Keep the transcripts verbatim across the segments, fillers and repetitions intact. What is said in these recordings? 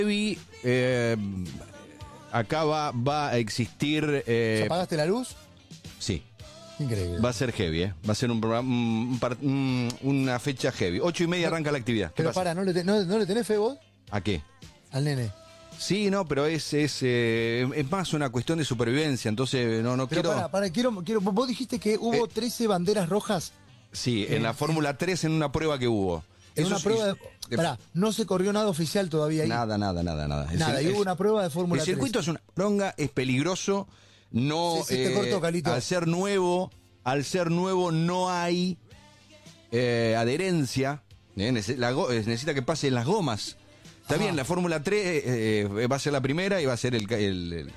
heavy, eh, acá va, va a existir... Eh, ¿Apagaste la luz? Sí. Increíble. Va a ser heavy, ¿eh? Va a ser un programa, un, un, una fecha heavy. Ocho y media no, arranca la actividad. ¿Qué pero pasa? para, ¿no le, te, no, ¿no le tenés fe vos? ¿A qué? Al nene. Sí, no, pero es es, eh, es más una cuestión de supervivencia, entonces no, no Pero quiero... para, para, quiero, quiero... Vos dijiste que hubo Eh, trece banderas rojas. Sí, eh, en la Fórmula tres, en una prueba que hubo. En Eso una es- prueba de... de- Pará, no se corrió nada oficial todavía ahí. Nada, nada, nada, nada. El Nada, cir- y hubo es- una prueba de Fórmula El tres. circuito es una bronca, es peligroso, no... Sí, sí, te cortó, Calito. Al ser nuevo, al ser nuevo no hay eh, adherencia, eh, nece- la go- eh, necesita que pasen las gomas. Está Ajá. bien, la Fórmula tres eh, eh, va a ser la primera y va a ser el, ca- el, el,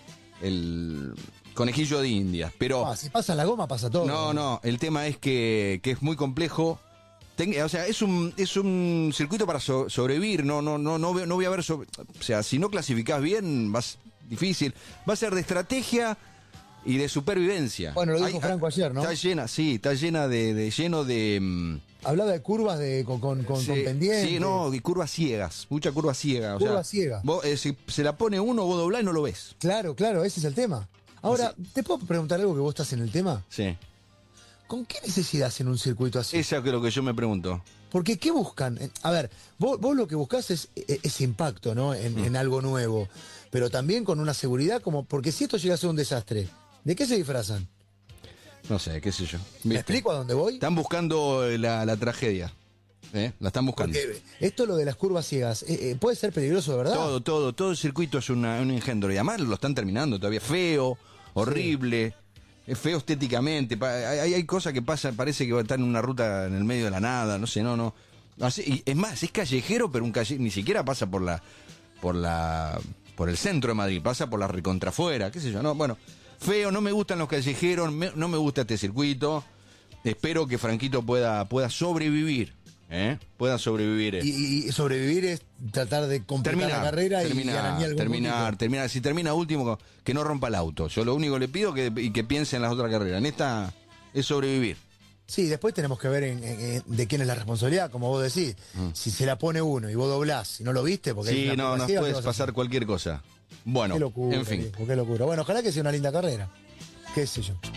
el conejillo de Indias, pero... Ah, si pasa la goma, pasa todo. No, no, el tema es que, que es muy complejo. Ten- o sea, es un, es un circuito para so- sobrevivir. No, no, no, no, voy- no voy a ver. sobre- o sea, si no clasificás bien, vas difícil. Va a ser de estrategia y de supervivencia. Bueno, lo dijo Hay- Franco ayer, ¿no? Está llena, sí, está llena de, de lleno de. mm, Hablaba de curvas de, con, con, con, sí, con pendientes. sí, no, y curvas ciegas, mucha curva ciega. O Curva sea, ciega. Vos, eh, si se la pone uno, vos doblás y no lo ves. Claro, claro, ese es el tema. Ahora, ¿te puedo preguntar algo que vos estás en el tema? Sí. ¿Con qué necesidad hacen un circuito así? Esa es lo que yo me pregunto. Porque, ¿qué buscan? Eh, A ver, vos, vos lo que buscás es eh, ese impacto, ¿no? En, Mm. en algo nuevo. Pero también con una seguridad como... Porque si esto llega a ser un desastre, ¿de qué se disfrazan? No sé, qué sé yo. ¿Me ¿Viste? explico a dónde voy? Están buscando eh, la, la tragedia. ¿eh? La están buscando. Porque esto lo de las curvas ciegas, eh, eh, puede ser peligroso, de verdad. Todo, todo, todo el circuito es una- un engendro. Y además lo están terminando todavía. Feo, horrible, es feo estéticamente. pa- Hay, hay cosas que pasan, parece que va a estar en una ruta en el medio de la nada, no sé, no, no. Así- y es más, es callejero, pero un calle, ni siquiera pasa por la, por la, por el centro de Madrid, pasa por la recontrafuera, qué sé yo, no, bueno, feo, no me gustan los callejeros, me- no me gusta este circuito. Espero que Franquito pueda, pueda sobrevivir, ¿eh? Pueda sobrevivir. eh. Y, y sobrevivir es tratar de completar Terminar, la carrera y terminar, arañar algún terminar, puntito. terminar. Si termina último, que no rompa el auto. Yo lo único que le pido que, y que piense en las otras carreras. En esta es sobrevivir. Sí, después tenemos que ver en- en- en de quién es la responsabilidad, como vos decís. Si se la pone uno y vos doblás y no lo viste, porque Mm. Sí, hay una no, curva nos ciega, ¿qué puede vas a pasar hacer? cualquier cosa. Bueno, Qué locura, en fin. viejo, qué locura. Bueno, ojalá que sea una linda carrera. Qué sé yo.